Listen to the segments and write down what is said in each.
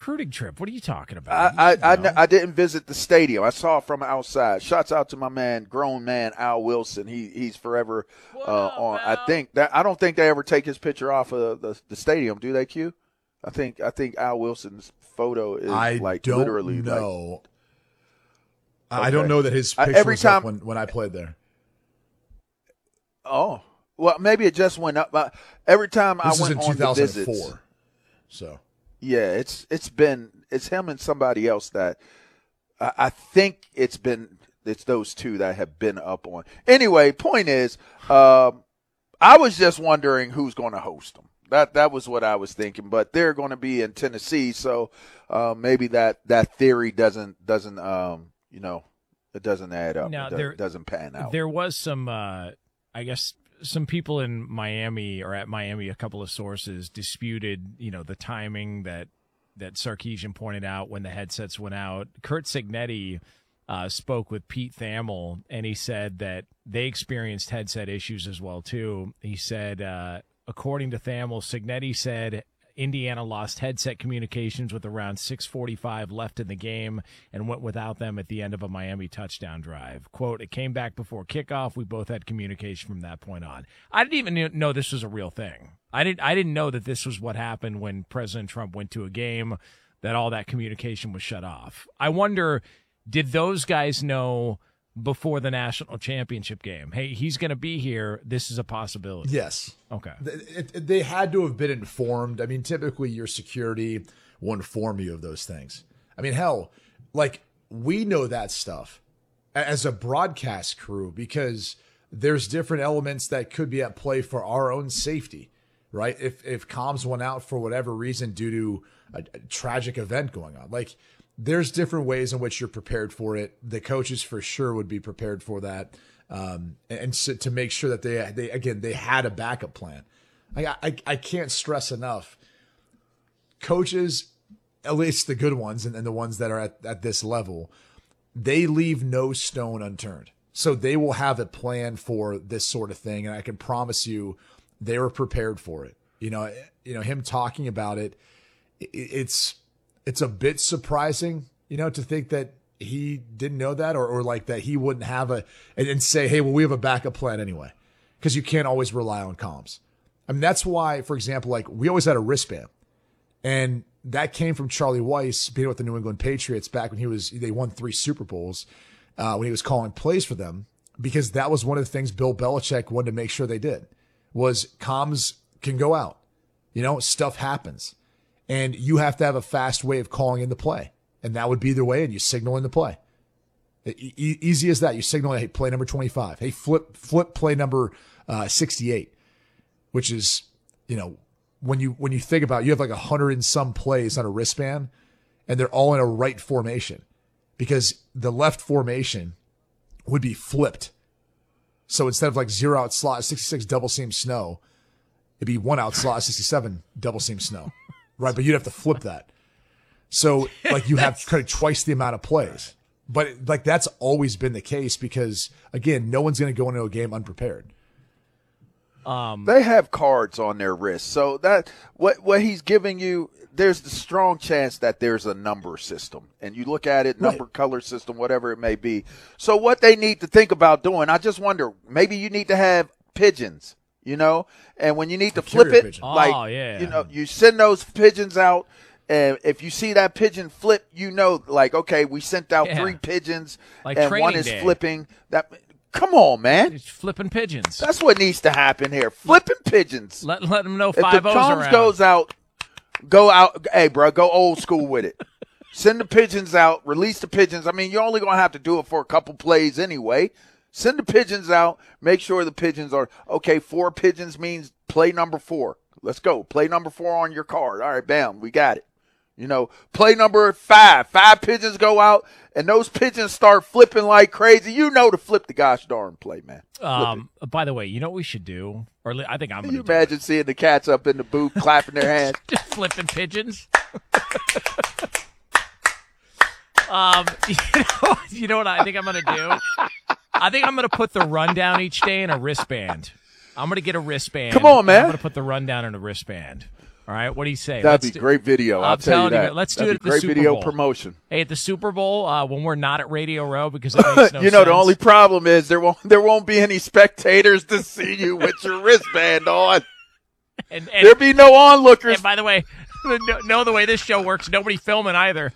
recruiting trip. What are you talking about? I didn't visit the stadium. I saw it from outside. Shouts out to my man, grown man Al Wilson. He's forever on. Al? I don't think they ever take his picture off of the stadium, do they? Q? I think Al Wilson's photo is literally know. Okay. I don't know that his picture was up when I played there. Oh, well, maybe it just went up. Every time I went on the visits. 2004. So yeah, it's him and somebody else that I think it's those two that have been up on. Anyway, point is, I was just wondering who's going to host them. That was what I was thinking, but they're going to be in Tennessee, so maybe that theory doesn't it doesn't add up. Now, it doesn't pan out. There was some, I guess, some people in Miami or at Miami, a couple of sources disputed, the timing that Sarkisian pointed out when the headsets went out. Curt Cignetti spoke with Pete Thamel, and he said that they experienced headset issues as well too. He said, according to Thamel, Cignetti said Indiana lost headset communications with around 6:45 left in the game and went without them at the end of a Miami touchdown drive. Quote, it came back before kickoff. We both had communication from that point on. I didn't even know this was a real thing. I didn't know that this was what happened when President Trump went to a game, that all that communication was shut off. I wonder, did those guys know before the national championship game, hey, he's going to be here, this is a possibility? Yes. Okay. They had to have been informed. I mean, typically your security will inform you of those things. I mean, hell, we know that stuff as a broadcast crew because there's different elements that could be at play for our own safety, right? If comms went out for whatever reason due to a tragic event going on, there's different ways in which you're prepared for it. The coaches for sure would be prepared for that. And so to make sure that they had a backup plan. I can't stress enough. Coaches, at least the good ones and the ones that are at this level, they leave no stone unturned. So they will have a plan for this sort of thing. And I can promise you they were prepared for it. Him talking about it, it's a bit surprising, to think that he didn't know that or that he wouldn't have and say, hey, well, we have a backup plan anyway, because you can't always rely on comms. I mean, that's why, for example, we always had a wristband, and that came from Charlie Weiss being with the New England Patriots back when they won 3 Super Bowls, when he was calling plays for them, because that was one of the things Bill Belichick wanted to make sure they did was comms can go out, stuff happens. And you have to have a fast way of calling in the play. And that would be the way, and you signal in the play. Easy as that. You signal, hey, play number 25. Hey, flip play number 68, which is, when you think about it, you have 100 and some plays on a wristband, and they're all in a right formation because the left formation would be flipped. So instead of 0 out slot 66 double seam snow, it'd be 1 out slot 67 double seam snow. Right, but you'd have to flip that. So, you have kind of twice the amount of plays. But, that's always been the case because, again, no one's going to go into a game unprepared. They have cards on their wrist. So, that what he's giving you, there's the strong chance that there's a number system. And you look at it, number, color system, whatever it may be. So, what they need to think about doing, I just wonder, maybe you need to have pigeons. And when you need to flip it, you send those pigeons out, and if you see that pigeon flip, okay, we sent out 3 pigeons, and one is flipping. Come on, man. It's flipping pigeons. That's what needs to happen here. Flipping pigeons. Let them know 5-0's around. If the comms goes out, go out. Hey, bro, go old school with it. Send the pigeons out. Release the pigeons. I mean, you're only going to have to do it for a couple plays anyway. Send the pigeons out. Make sure the pigeons are, okay, 4 pigeons means play number 4. Let's go. Play number 4 on your card. All right, bam, we got it. Play number 5. 5 pigeons go out, and those pigeons start flipping like crazy. To flip the gosh darn play, man. By the way, you know what we should do? Or I think I'm going to do Can you imagine seeing the cats up in the booth clapping their hands? Just flipping pigeons. You know what I think I'm going to do? I think I'm going to put the rundown each day in a wristband. I'm going to get a wristband. Come on, man. I'm going to put the rundown in a wristband. All right, what do you say? That'd be great video. I'll tell you that. Let's do it at the great Super video Bowl. Promotion. Hey, at the Super Bowl, when we're not at Radio Row, because it makes no the sense. only problem is there won't be any spectators to see you with your wristband on. And there'll be no onlookers. And by the way, know the way this show works, nobody filming either.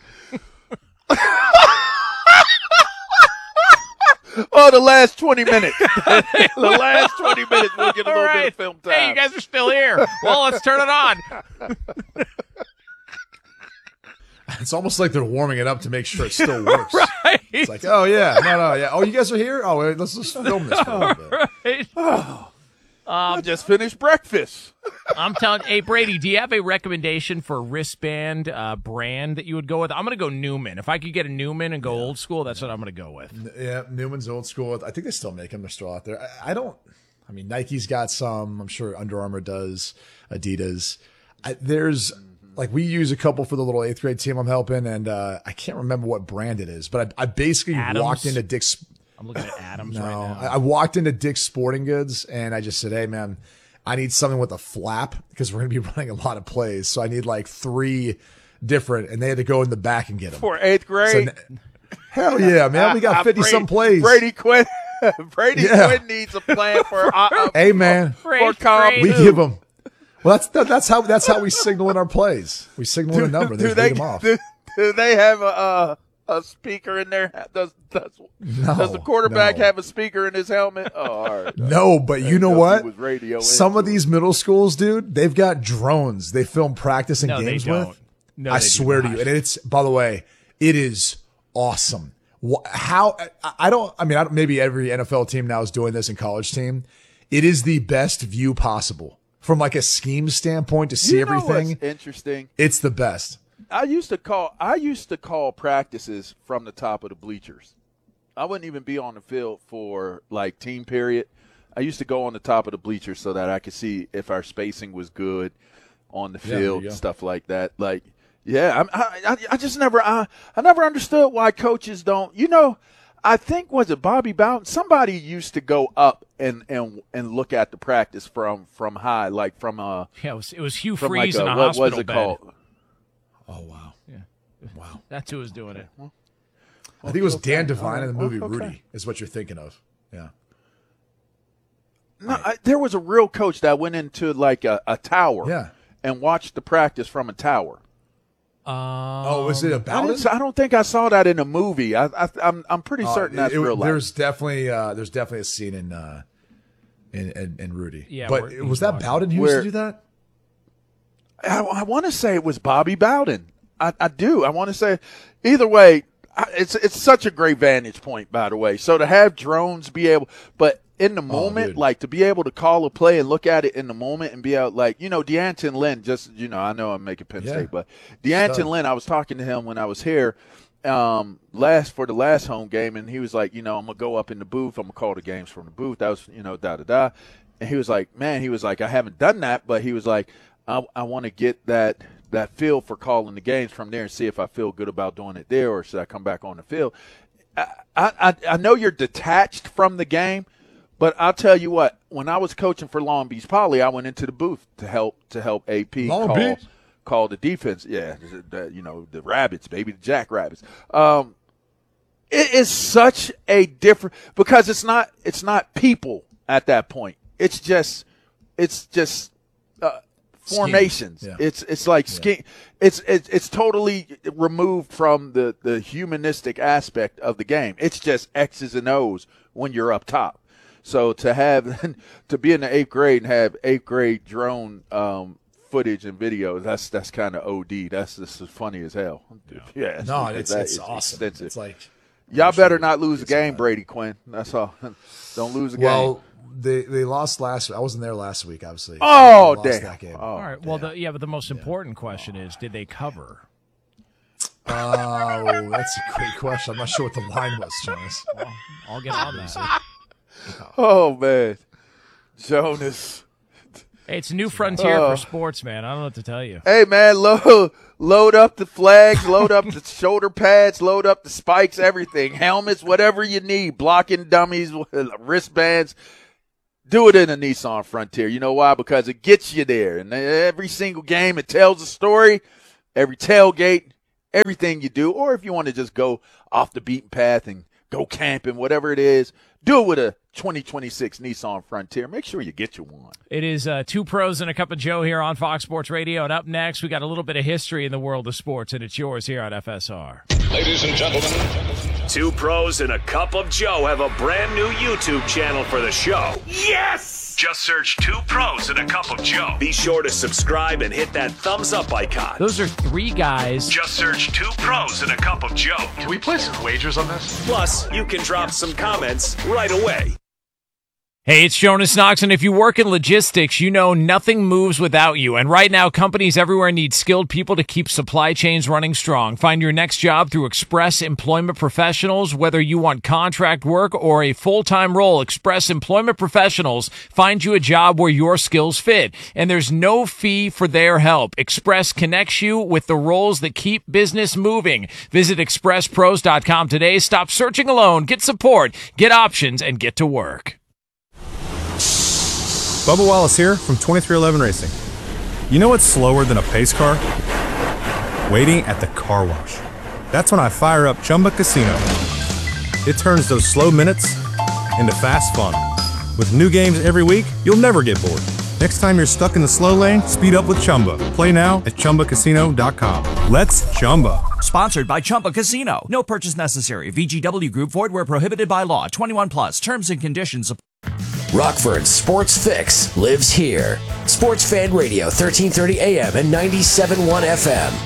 Oh, the last 20 minutes. The last 20 minutes we'll get a little bit of film time. Hey, you guys are still here. Well, let's turn it on. It's almost like they're warming it up to make sure it still works. Right. It's like, oh, yeah. No, yeah. Oh, you guys are here? Oh, wait, let's just film this for a little bit. Right. Oh, I just finished breakfast. I'm telling you, hey, Brady, do you have a recommendation for a wristband brand that you would go with? I'm going to go Newman. If I could get a Newman and go old school, that's what I'm going to go with. Yeah, Newman's old school. I think they still make them. They're still out there. I mean, Nike's got some. I'm sure Under Armour does. Adidas. There's, like, we use a couple for the little 8th grade team I'm helping, and I can't remember what brand it is, but I basically walked into Dick's. I'm looking at Adams right now. I walked into Dick's Sporting Goods, and I just said, hey, man, I need something with a flap because we're going to be running a lot of plays. So I need like 3 different, and they had to go in the back and get them. For 8th grade? So, hell yeah, man. We got 50-some plays. Brady Quinn. Quinn needs a plan for hey, man. For comp. We give them. Well, that's how we signal in our plays. We signal a number. They read them off. Do they have a speaker in there? Does the quarterback have a speaker in his helmet? Oh, all right. No, but you know what? Some of these middle schools, dude, they've got drones they film practice and games with. No, I swear to you. And it's, by the way, it is awesome. Maybe every NFL team now is doing this in college team. It is the best view possible from like a scheme standpoint to see everything. What's interesting? It's the best. I used to call practices from the top of the bleachers. I wouldn't even be on the field for like team period. I used to go on the top of the bleachers so that I could see if our spacing was good on the field, stuff like that. Like, yeah, I just never understood why coaches don't. You know, I think was it Bobby Bowden? Somebody used to go up and look at the practice from high, like from it was Hugh Freeze in a hospital what was it bed. Called? Oh, wow. Yeah. Wow. That's who was doing it. I think it was Dan Devine in the movie Rudy is what you're thinking of. Yeah. No, there was a real coach that went into like a tower and watched the practice from a tower. Was it about it? I don't think I saw that in a movie. I'm pretty certain that's real life. There's definitely a scene in Rudy. Yeah, but was that Bowden who used to do that? I want to say it was Bobby Bowden. I do. I want to say either way. It's such a great vantage point, by the way. So to have drones be able, but in the moment, like to be able to call a play and look at it in the moment and be out like, Deanton Lynn, I know I'm making Penn State, but Deanton Lynn, I was talking to him when I was here for the last home game, and he was like, I'm going to go up in the booth. I'm going to call the games from the booth. That was, da-da-da. And he was like, man, I haven't done that, but he was like, I want to get that feel for calling the games from there and see if I feel good about doing it there or should I come back on the field. I know you're detached from the game, but I'll tell you what, when I was coaching for Long Beach Poly, I went into the booth to help AP call the defense. Yeah, the Rabbits, baby, the Jackrabbits. It is such a different because it's not people at that point. It's just formations. Yeah. It's like scheme. It's totally removed from the humanistic aspect of the game. It's just X's and O's when you're up top. So to be in the 8th grade and have 8th grade drone footage and videos, that's kind of OD. That's just as funny as hell. Yeah. No, it's awesome. Extensive. It's like y'all better not lose a game, Brady Quinn. That's all. Don't lose a game. Well, they lost last. I wasn't there last week, obviously. Oh, damn! That game. All right. Well, but the most important question is, did they cover? Oh, that's a great question. I'm not sure what the line was, Jonas. Well, I'll get on that. Oh man, Jonas. Hey, it's a new frontier for sports, man. I don't know what to tell you. Hey, man, load up the flags, load up the shoulder pads, load up the spikes, everything, helmets, whatever you need, blocking dummies, wristbands. do it in a Nissan Frontier. You know why? Because it gets you there. And every single game, it tells a story. Every tailgate, everything you do. Or if you want to just go off the beaten path and go camping, whatever it is, do it with a 2026 Nissan Frontier. Make sure you get you one. It is Two Pros and a Cup of Joe here on Fox Sports Radio. And up next, we got a little bit of history in the world of sports, and it's yours here on FSR. Ladies and gentlemen, Two Pros and a Cup of Joe have a brand new YouTube channel for the show. yes! Just search Two Pros and a Cup of Joe. Be sure to subscribe and hit that thumbs up icon. Those are three guys. Just search Two Pros and a Cup of Joe. Can we place some wagers on this? Plus, you can drop some comments right away. Hey, it's Jonas Knox, and if you work in logistics, you know nothing moves without you. And right now, companies everywhere need skilled people to keep supply chains running strong. Find your next job through Express Employment Professionals. Whether you want contract work or a full-time role, Express Employment Professionals find you a job where your skills fit. And there's no fee for their help. Express connects you with the roles that keep business moving. Visit expresspros.com today. Stop searching alone. Get support, get options, and get to work. Bubba Wallace here from 2311 Racing. You know what's slower than a pace car? Waiting at the car wash. That's when I fire up Chumba Casino. It turns those slow minutes into fast fun. With new games every week, you'll never get bored. Next time you're stuck in the slow lane, speed up with Chumba. Play now at ChumbaCasino.com. Let's Chumba. Sponsored by Chumba Casino. No purchase necessary. VGW Group. Void where prohibited by law. 21 plus. Terms and conditions. Rockford's Sports Fix lives here. Sports Fan Radio, 1330 AM and 97.1 FM.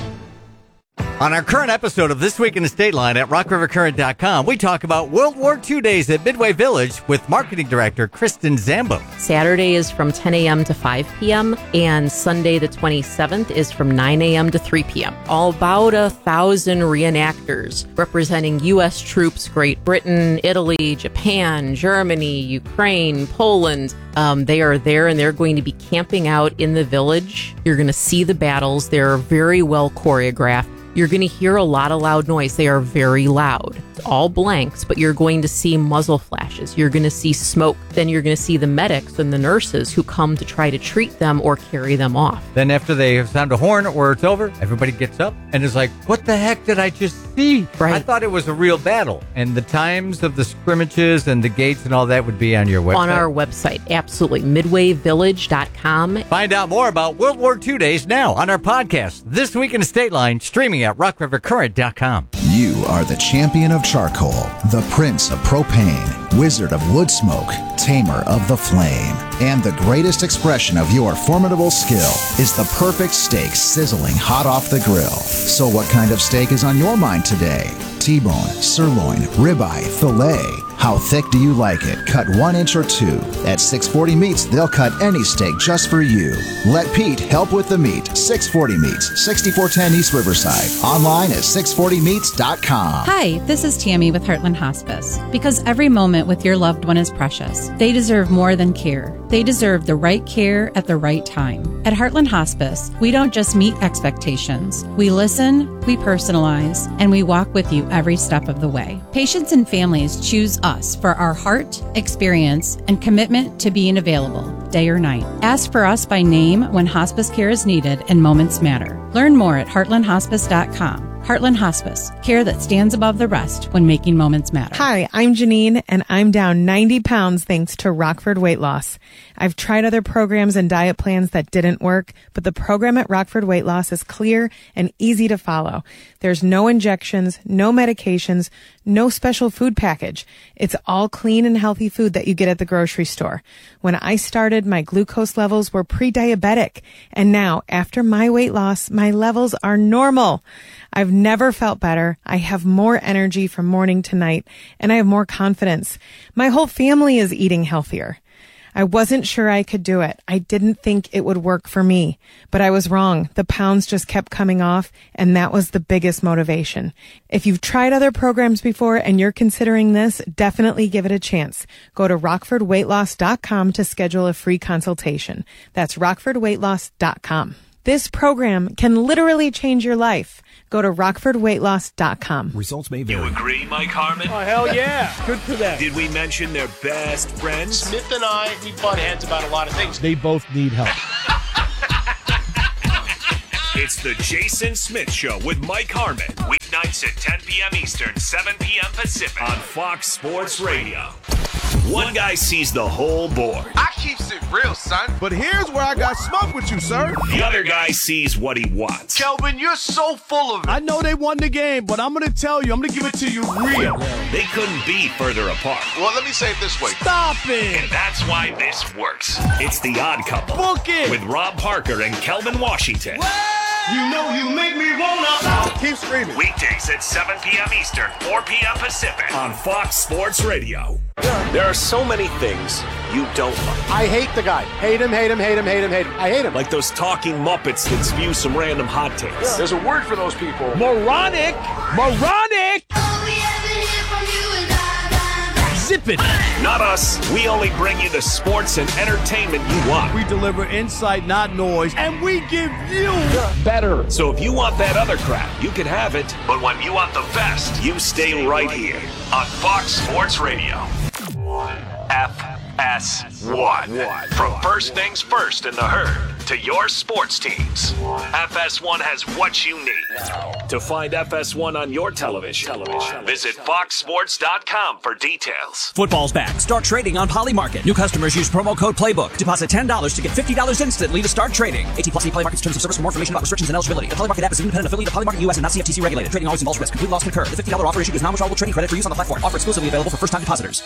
On our current episode of This Week in the State Line at RockRiverCurrent.com, we talk about World War II days at Midway Village with Marketing Director Kristen Zambo. Saturday is from 10 a.m. to 5 p.m. and Sunday the 27th is from 9 a.m. to 3 p.m. All about 1,000 reenactors representing U.S. troops, Great Britain, Italy, Japan, Germany, Ukraine, Poland. They are there and they're going to be camping out in the village. You're going to see the battles. They're very well choreographed. You're going to hear a lot of loud noise. They are very loud. It's all blanks, but you're going to see muzzle flashes. You're going to see smoke. Then you're going to see the medics and the nurses who come to try to treat them or carry them off. Then after they sound a horn or it's over, everybody gets up and is like, what the heck did I just see? Right. I thought it was a real battle. And the times of the scrimmages and the gates and all that would be on your website. On our website, absolutely. MidwayVillage.com. Find out more about World War II days now on our podcast, This Week in the State Line, streaming at RockRiverCurrent.com. You are the champion of charcoal, the prince of propane, wizard of wood smoke, tamer of the flame. And the greatest expression of your formidable skill is the perfect steak sizzling hot off the grill. So what kind of steak is on your mind today? T-bone, sirloin, ribeye, filet. How thick do you like it? Cut 1 inch or 2. At 640 Meats, they'll cut any steak just for you. Let Pete help with the meat. 640 Meats, 6410 East Riverside. Online at 640meats.com. Hi, this is Tammy with Heartland Hospice. Because every moment with your loved one is precious. They deserve more than care. They deserve the right care at the right time. At Heartland Hospice, we don't just meet expectations. We listen, we personalize, and we walk with you every step of the way. Patients and families choose us for our heart, experience, and commitment to being available, day or night. Ask for us by name when hospice care is needed and moments matter. Learn more at heartlandhospice.com. Heartland Hospice, care that stands above the rest when making moments matter. Hi, I'm Janine, and I'm down 90 pounds thanks to Rockford Weight Loss. I've tried other programs and diet plans that didn't work, but the program at Rockford Weight Loss is clear and easy to follow. There's no injections, no medications, no special food package. It's all clean and healthy food that you get at the grocery store. When I started, my glucose levels were pre-diabetic, and now, after my weight loss, my levels are normal. I've never felt better. I have more energy from morning to night, and I have more confidence. My whole family is eating healthier. I wasn't sure I could do it. I didn't think it would work for me, but I was wrong. The pounds just kept coming off, and that was the biggest motivation. If you've tried other programs before and you're considering this, definitely give it a chance. Go to RockfordWeightLoss.com to schedule a free consultation. That's RockfordWeightLoss.com. This program can literally change your life. Go to RockfordWeightLoss.com. Results may vary. You agree, Mike Harmon? Oh, hell yeah. Good for them. Did we mention they're best friends? Smith and I, we butt heads about a lot of things. They both need help. It's the Jason Smith Show with Mike Harmon. Weeknights at 10 p.m. Eastern, 7 p.m. Pacific on Fox Sports Radio. One guy sees the whole board. I keeps it real, son. But here's where I got smoke with you, sir. The other guy sees what he wants. Kelvin, you're so full of it. I know they won the game, but I'm going to tell you, I'm going to give it to you real. They couldn't be further apart. Well, let me say it this way. Stop it. And that's why this works. It's The Odd Couple. Book it. With Rob Parker and Kelvin Washington. You know you make me wanna. Keep screaming. Weekdays at 7 p.m. Eastern, 4 p.m. Pacific on Fox Sports Radio. There are so many things you don't like. I hate the guy. Hate him, hate him, hate him, hate him, hate him. I hate him. Like those talking Muppets that spew some random hot takes. There's a word for those people. Moronic. Moronic. Zip it. Not us. We only bring you the sports and entertainment you want. We deliver insight, not noise, and we give you better. So if you want that other crap, you can have it. But when you want the best, you stay right here on Fox Sports Radio. FS1. From first things first in the herd to your sports teams, FS1 has what you need. To find FS1 on your television, visit foxsports.com for details. Football's back. Start trading on Polymarket. New customers use promo code PLAYBOOK. Deposit $10 to get $50 instantly to start trading. 18+ Polymarket's terms of service. For more information about restrictions and eligibility. The Polymarket app is an independent affiliate of Polymarket US and not CFTC regulated. Trading always involves risk. Complete loss concurred. The $50 offer issued is non-withdrawable trading credit for use on the platform. Offer exclusively available for first-time depositors.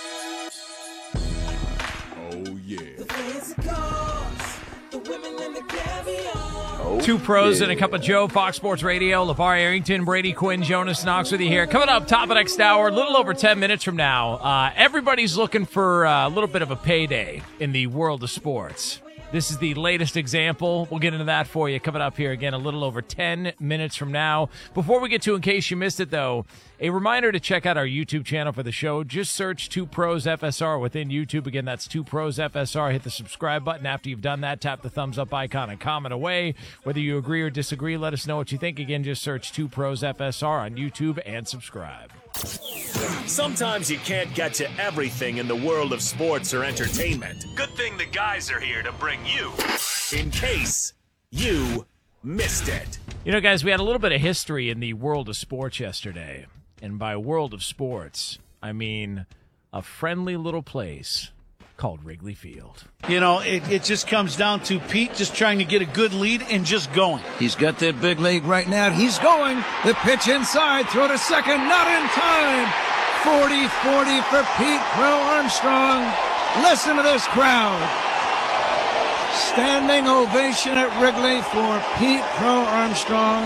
Two pros and a cup of Joe, Fox Sports Radio. LeVar Arrington, Brady Quinn, Jonas Knox with you here. Coming up, top of next hour, a little over 10 minutes from now. Everybody's looking for a little bit of a payday in the world of sports. This is the latest example. We'll get into that for you coming up here again a little over 10 minutes from now. Before we get to In Case You Missed It, though, a reminder to check out our YouTube channel for the show. Just search 2 Pros FSR within YouTube. Again, that's 2 Pros FSR. Hit the subscribe button. After you've done that, tap the thumbs up icon and comment away. Whether you agree or disagree, let us know what you think. Again, just search 2 Pros FSR on YouTube and subscribe. Sometimes you can't get to everything in the world of sports or entertainment. Good thing the guys are here to bring you In Case You Missed It. You know, guys, we had a little bit of history in the world of sports yesterday. And by world of sports, I mean a friendly little place called Wrigley Field. You know, it just comes down to Pete just trying to get a good lead and just going. He's got that big lead right now. He's going. The pitch inside. Throw to second. Not in time. 40-40 for Pete Crow Armstrong. Listen to this crowd. Standing ovation at Wrigley for Pete Crow Armstrong.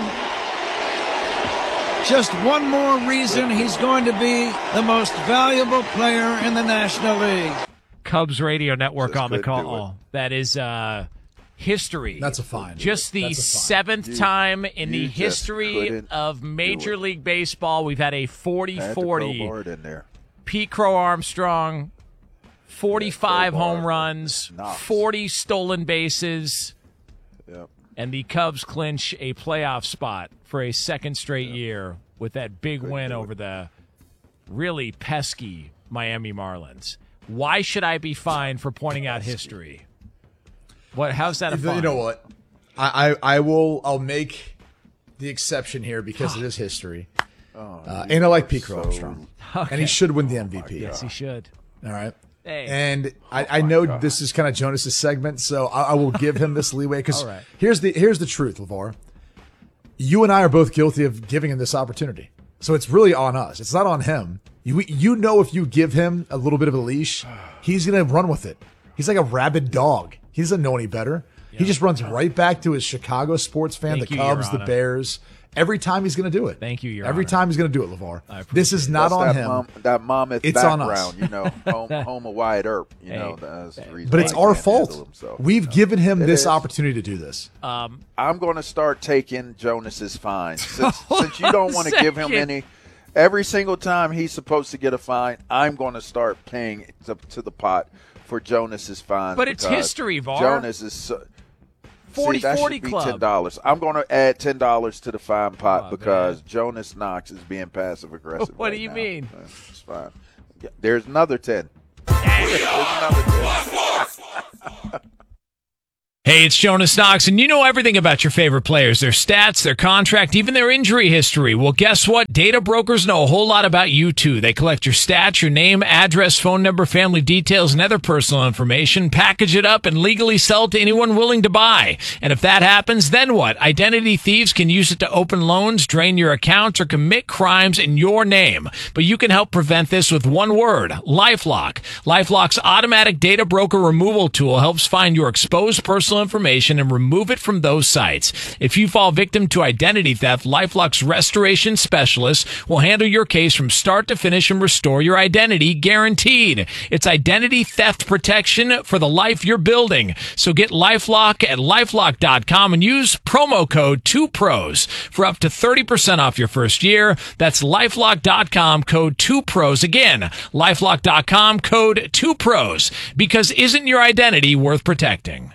Just one more reason he's going to be the most valuable player in the National League. Cubs radio network on the call. That is history. That's a fine. Just the 7th time in the history of Major League Baseball we've had a 40-40. Pete Crow Armstrong, 45 home runs, 40 stolen bases, and the Cubs clinch a playoff spot for a second straight year with that big win over the really pesky Miami Marlins. Why should I be fined for pointing out history? What? How's that a fine? You know what? I'll make the exception here because it is history. And I like Pete Crow Armstrong. Okay. And he should win the MVP. Yes, he should. All right. Hey. And I know this is kind of Jonas's segment, so I will give him this leeway because All right. here's the truth, LeVar. You and I are both guilty of giving him this opportunity. So it's really on us. It's not on him. You know, if you give him a little bit of a leash, he's going to run with it. He's like a rabid dog. He doesn't know any better. He just runs right back to his Chicago sports fan, the Cubs, the Bears. Every time he's going to do it. Thank you, Your Every Honor. time he's going to do it, LeVar. This is not on him. That Monmouth it's background, on us. you know, home of Wyatt Earp. You know, that's the reason but it's why our he can't handle fault. himself. We've given him It this is. opportunity to do this. I'm going to start taking Jonas's fines since you don't want to give him any. Every single time he's supposed to get a fine, I'm going to start paying to the pot for Jonas's fines. But it's history, Var. Jonas is 40 that Club. should be $10. I'm going to add $10 to the fine pot because Jonas Knox is being passive aggressive. What do you mean? It's fine. Yeah, there's another 10. There's another 10. Hey, it's Jonas Knox, and you know everything about your favorite players, their stats, their contract, even their injury history. Well, guess what? Data brokers know a whole lot about you, too. They collect your stats, your name, address, phone number, family details, and other personal information, package it up, and legally sell it to anyone willing to buy. And if that happens, then what? Identity thieves can use it to open loans, drain your accounts, or commit crimes in your name. But you can help prevent this with one word, LifeLock. LifeLock's automatic data broker removal tool helps find your exposed personal information and remove it from those sites. If you fall victim to identity theft, LifeLock's restoration specialists will handle your case from start to finish and restore your identity guaranteed. It's identity theft protection for the life you're building. So get LifeLock at LifeLock.com and use promo code 2pros for up to 30% off your first year. That's LifeLock.com, code 2pros. Again, LifeLock.com, code 2pros. Because isn't your identity worth protecting?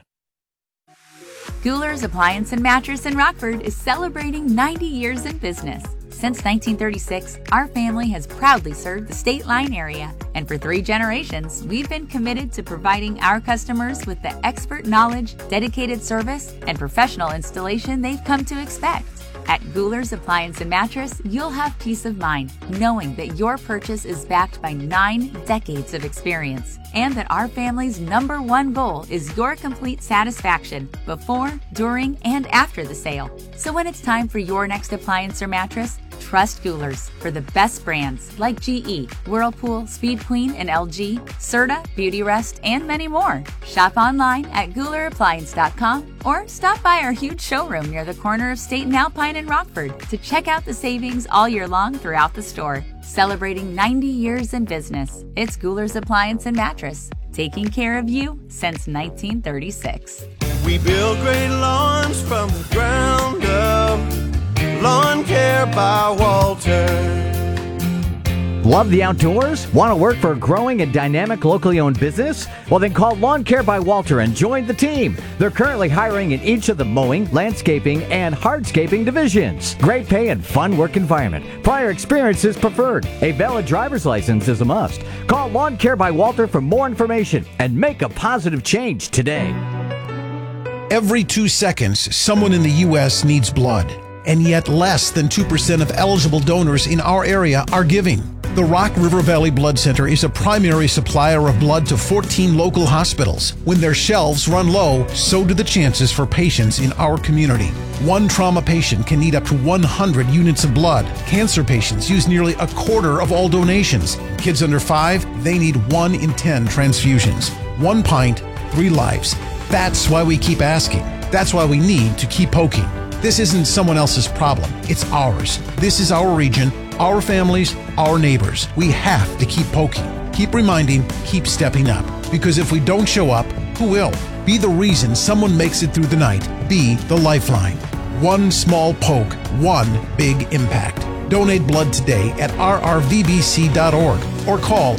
Guler's Appliance and Mattress in Rockford is celebrating 90 years in business. Since 1936, our family has proudly served the State Line area, and for 3 generations, we've been committed to providing our customers with the expert knowledge, dedicated service, and professional installation they've come to expect. At Guler's Appliance and Mattress, you'll have peace of mind knowing that your purchase is backed by 9 decades of experience and that our family's #1 goal is your complete satisfaction before, during, and after the sale. So when it's time for your next appliance or mattress, trust Guler's for the best brands like GE, Whirlpool, Speed Queen, and LG, Serta, Beautyrest, and many more. Shop online at GulerAppliance.com or stop by our huge showroom near the corner of State and Alpine in Rockford to check out the savings all year long throughout the store. Celebrating 90 years in business, it's Guler's Appliance and Mattress, taking care of you since 1936. We build great lawns from the ground up. Lawn Care by Walter. Love the outdoors? Want to work for a growing and dynamic locally owned business? Well, then call Lawn Care by Walter and join the team. They're currently hiring in each of the mowing, landscaping, and hardscaping divisions. Great pay and fun work environment. Prior experience is preferred. A valid driver's license is a must. Call Lawn Care by Walter for more information and make a positive change today. Every 2 seconds, someone in the U.S. needs blood. And yet less than 2% of eligible donors in our area are giving. The Rock River Valley Blood Center is a primary supplier of blood to 14 local hospitals. When their shelves run low, so do the chances for patients in our community. One trauma patient can need up to 100 units of blood. Cancer patients use nearly a quarter of all donations. Kids under 5, they need 1 in 10 transfusions. 1 pint, 3 lives. That's why we keep asking. That's why we need to keep poking. This isn't someone else's problem. It's ours. This is our region, our families, our neighbors. We have to keep poking, keep reminding, keep stepping up. Because if we don't show up, who will? Be the reason someone makes it through the night. Be the lifeline. One small poke, one big impact. Donate blood today at rrvbc.org or call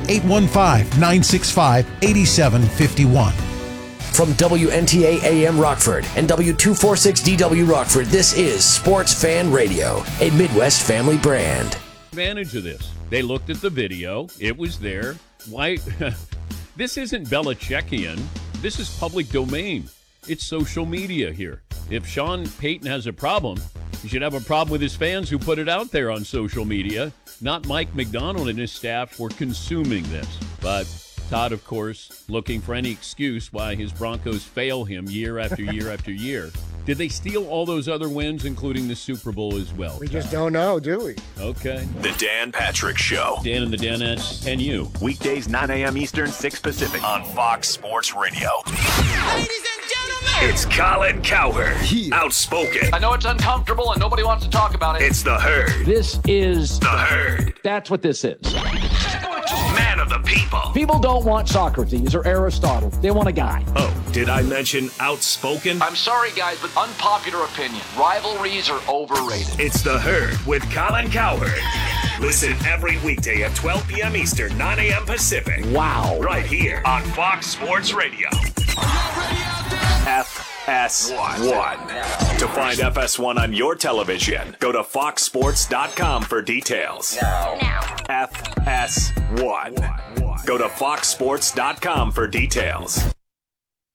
815-965-8751. From WNTA AM Rockford and W246DW Rockford, this is Sports Fan Radio, a Midwest family brand. Advantage of this. They looked at the video. It was there. Why? This isn't Belichickian. This is public domain. It's social media here. If Sean Payton has a problem, he should have a problem with his fans who put it out there on social media, not Mike McDonald and his staff for consuming this. But Todd, of course, looking for any excuse why his Broncos fail him year after year after year. Did they steal all those other wins, including the Super Bowl as well? We just don't know, do we? Okay. The Dan Patrick Show. Dan and the Danettes and you. Weekdays, 9 a.m. Eastern, 6 Pacific on Fox Sports Radio. Ladies and gentlemen, it's Colin Cowherd. Outspoken. I know it's uncomfortable and nobody wants to talk about it. It's the Herd. This is the Herd. That's what this is. Man of the people. People don't want Socrates or Aristotle. They want a guy. Oh, did I mention outspoken? I'm sorry, guys, but unpopular opinion. Rivalries are overrated. It's the Herd with Colin Cowherd. Listen every weekday at 12 p.m. Eastern, 9 a.m. Pacific. Wow. Right here on Fox Sports Radio. F FS1. To find FS1 on your television, go to foxsports.com for details. FS1. Go to foxsports.com for details.